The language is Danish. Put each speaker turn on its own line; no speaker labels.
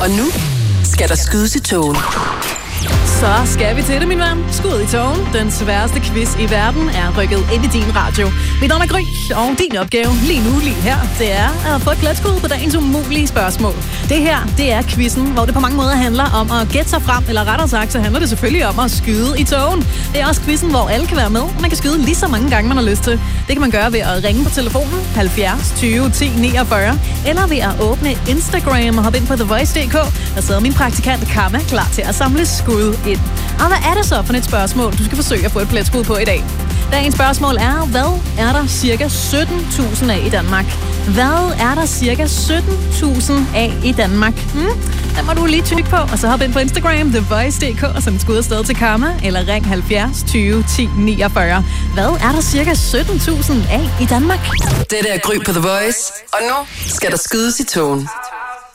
Og nu skal der skydes i togen.
Så skal vi til det, min ven. Skud i togen. Den sværeste quiz i verden er rykket ind i din radio. Mit navn er Gry, og din opgave lige nu, lige her, det er at få et gletskud på dagens umulige spørgsmål. Det her, det er quizzen, hvor det på mange måder handler om at gætte sig frem, eller rettere sagt, så handler det selvfølgelig om at skyde i togen. Det er også quizzen, hvor alle kan være med, og man kan skyde lige så mange gange, man har lyst til. Det kan man gøre ved at ringe på telefonen 70 20 10 49, eller ved at åbne Instagram og hoppe ind på TheVoice.dk. Der sidder min praktikant Karma klar til at samle skud ind. Og hvad er det så for et spørgsmål, du skal forsøge at få et pletskud på i dag? Dagens spørgsmål er, hvad er der cirka 17.000 af i Danmark? Hvad er der cirka 17.000 af i Danmark? Den må du lige trykke på, og så hop ind på Instagram, TheVoice.dk, og send skud afsted til Karma, eller ring 70 20 10 49. Hvad er der cirka 17.000 af i Danmark?
Det er Gry på The Voice, og nu skal der skydes i togen.